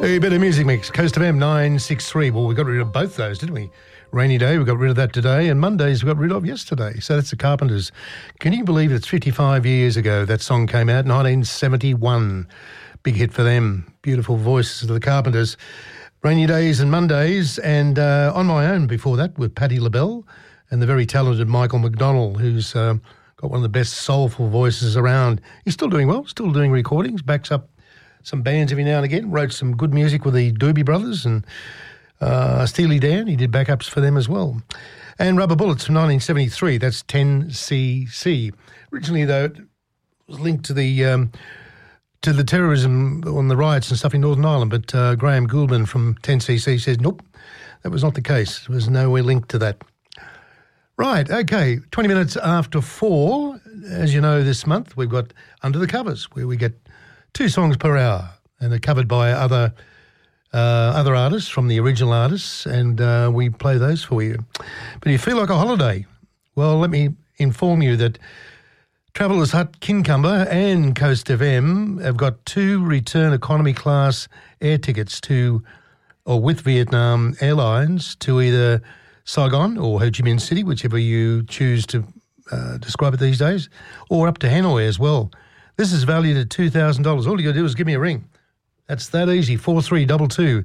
A bit of music mix. Coast FM 963. Well, we got rid of both those, didn't we? Rainy Day, we got rid of that today, and Mondays we got rid of yesterday. So that's the Carpenters. Can you believe it's 55 years ago that song came out, 1971. Big hit for them. Beautiful voices of the Carpenters. Rainy Days and Mondays, and On My Own before that with Patti LaBelle and the very talented Michael McDonald, who's got one of the best soulful voices around. He's still doing well, still doing recordings, backs up some bands every now and again, wrote some good music with the Doobie Brothers and Steely Dan. He did backups for them as well. And Rubber Bullets from 1973, that's 10cc. Originally, though, it was linked to the terrorism on the riots and stuff in Northern Ireland, but Graham Gouldman from 10cc says, nope, that was not the case. There was nowhere linked to that. Right, okay, 20 minutes after 4. As you know, this month we've got Under the Covers, where we get 2 songs per hour, and they're covered by other artists from the original artists, and we play those for you. But you feel like a holiday? Well, let me inform you that Travellers Hut, Kincumber and Coast FM have got 2 return economy class air tickets with Vietnam Airlines to either Saigon or Ho Chi Minh City, whichever you choose to describe it these days, or up to Hanoi as well. This is valued at $2,000. All you got to do is give me a ring. That's that easy. 4322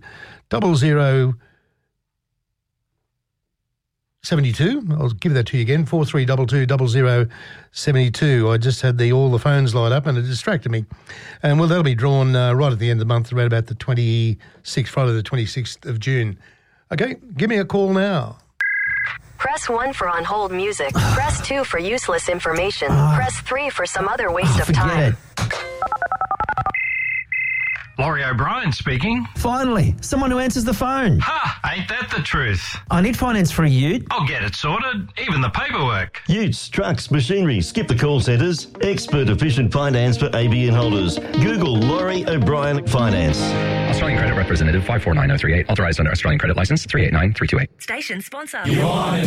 0072. I'll give that to you again. 4322 0072. I just had all the phones light up and it distracted me. And well, that'll be drawn right at the end of the month, around about the 26th, Friday the 26th of June. Okay, give me a call now. Press 1 for on-hold music. Press 2 for useless information. Press 3 for some other waste of time. Laurie O'Brien speaking. Finally, someone who answers the phone. Ha! Ain't that the truth? I need finance for a ute. I'll get it sorted, even the paperwork. Utes, trucks, machinery, skip the call centres. Expert efficient finance for ABN holders. Google Laurie O'Brien Finance. Australian Credit Representative 549038. Authorised under Australian Credit Licence 389328. Station sponsor.